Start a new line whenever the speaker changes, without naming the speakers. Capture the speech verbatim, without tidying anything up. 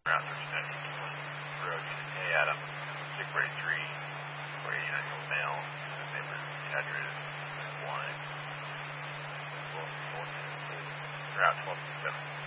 Route thirty-seven, Road, Unit A, Adam, six forty-three, four eighty-nine, year old male, his name is address, blind, route twelve fifty-seven.